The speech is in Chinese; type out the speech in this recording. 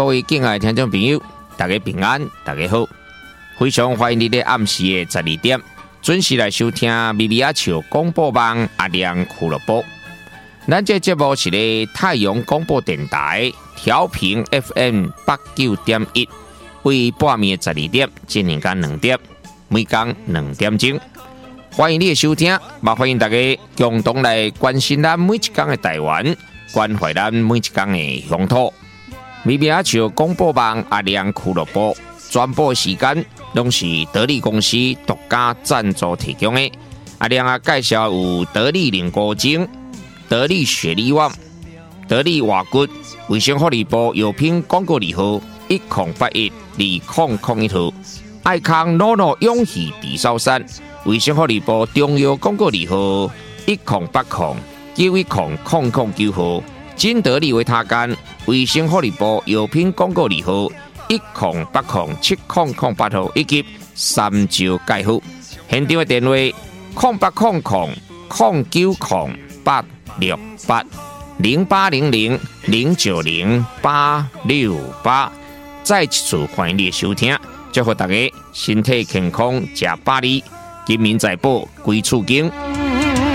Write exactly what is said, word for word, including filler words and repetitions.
各位敬爱的听众朋友，大家平安，大家好，非常欢迎你在暗时的十二点准时来收听咪咪阿笑广播网阿亮俱乐部。咱这节目是咧太阳广播电台调频 F M 八九点一，为半暝的十二点进行到两点，每天两点钟。欢迎你的收听，也欢迎大家共同来关心咱每一天的台湾，关怀咱每一天的乡土。咪咪阿笑广播网阿亮俱乐部转播时间，拢是得力公司独家赞助提供的。阿亮啊，介绍有得力零果精、得力雪梨网、得力瓦骨、卫生福利部药品广告字号一零八一二零零一号，爱康诺诺永续地sau山。卫生福利部中药广告字号一零八零九一零零零九号，金得利维他干卫生福利部药品广告字号一零八零七零零八号，以及三招介护。现场的电话零八零零零九零八六八零八零零零九零八六八。再一次欢迎你的收听，祝福大家身体健康，吃百里。金民财宝，归厝经。